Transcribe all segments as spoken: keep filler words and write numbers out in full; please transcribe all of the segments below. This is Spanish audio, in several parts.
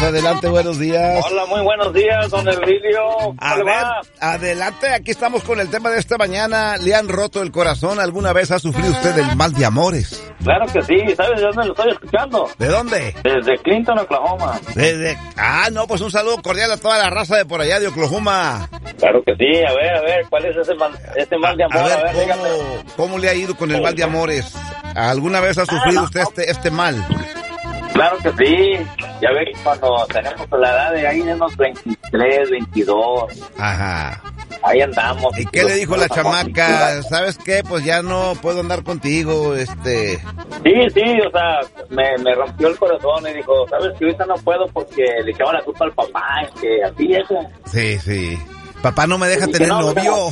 Adelante, buenos días. Hola, muy buenos días, don Hervilio. A ver, va? adelante, aquí estamos con el tema de esta mañana. ¿Le han roto el corazón? ¿Alguna vez ha sufrido usted del mal de amores? Claro que sí, ¿sabes de dónde lo estoy escuchando? ¿De dónde? Desde Clinton, Oklahoma. Desde... Ah, no, pues un saludo cordial a toda la raza de por allá de Oklahoma. Claro que sí, a ver, a ver, ¿cuál es ese mal, ese mal de amor? A ver, a ver ¿cómo, ¿cómo le ha ido con el mal de amores? ¿Alguna vez ha sufrido ah, no, usted este, este mal? Claro que sí, ya ve que cuando tenemos la edad de ahí de unos veintitrés, veintidós. Ajá. Ahí andamos. ¿Y qué le dijo la chamaca? ¿Sabes qué? Pues ya no puedo andar contigo, este... Sí, sí, o sea, me, me rompió el corazón y dijo, ¿sabes que ahorita no puedo porque le echaba la culpa al papá? Es que así es. Sí, sí. Papá no me deja tener no, novio.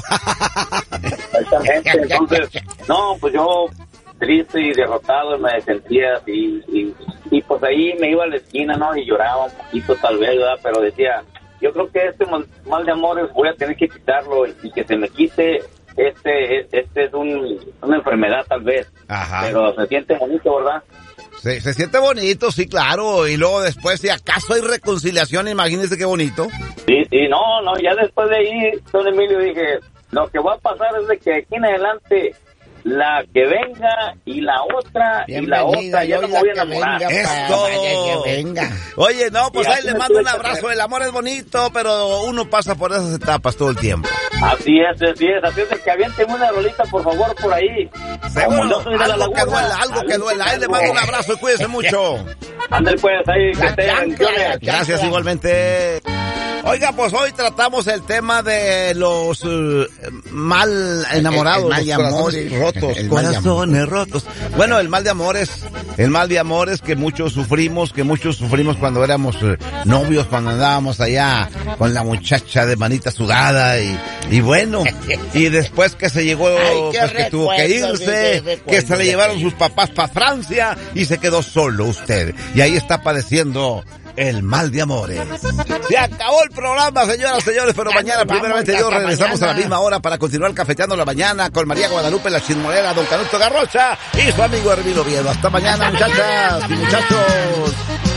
Exactamente, entonces, no, pues yo... triste y derrotado y me sentía así y, y pues ahí me iba a la esquina, ¿no? Y lloraba un poquito tal vez, ¿verdad? Pero decía, yo creo que este mal, mal de amores voy a tener que quitarlo y que se me quite, este este es un, una enfermedad tal vez. Ajá. Pero se siente bonito, ¿verdad? Sí, se siente bonito, sí, claro, y luego después, si acaso hay reconciliación, imagínese qué bonito. Sí, sí, no, no, ya después de ahí, don Emilio, dije, lo que va a pasar es de que aquí en adelante... la que venga y la otra Bienvenida, y la otra ya no me voy a enamorar. Esto. Que venga. Oye, no, pues ahí le mando un abrazo. El amor es bonito, pero uno pasa por esas etapas todo el tiempo. Así es, así es. Así es de que avienten una rolita, por favor, por ahí. Seguro, no soy de algo la laguna, que duela, algo que duela. Ahí le mando un abrazo y cuídese mucho. Ándale pues, ahí, que te bendiciones. Gracias igualmente. Oiga, pues hoy tratamos el tema de los uh, mal enamorados, el, el mal de amores rotos, el corazones rotos. Bueno, el mal de amores, el mal de amores que muchos sufrimos, que muchos sufrimos cuando éramos uh, novios, cuando andábamos allá con la muchacha de manita sudada y, y bueno, y después que se llegó, Ay, pues que tuvo que irse, que se le llevaron sus papás para Francia y se quedó solo usted. Y ahí está padeciendo el mal de amores. Se acabó el programa, señoras, señores, pero mañana, primeramente Dios, regresamos mañana a la misma hora para continuar cafeteando la mañana con María Guadalupe, la chismolera, don Canuto Garrocha y su amigo Hervilio Oviedo. Hasta mañana, muchachas y muchachos.